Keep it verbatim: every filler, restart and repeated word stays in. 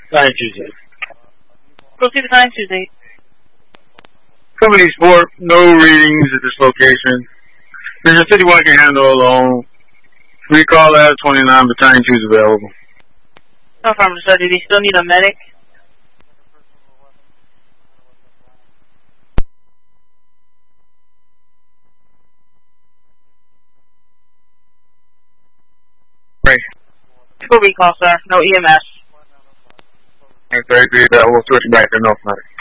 nine two zero. Proceed to nine two zero. Company Sport, no readings at this location. Vision fifty-one can handle alone. Recall at twenty-nine, Battalion two is available. No problem, sir. Do we still need a medic? Right. Full recall, sir. No E M S. thirty-three, that will switch back to North Medic.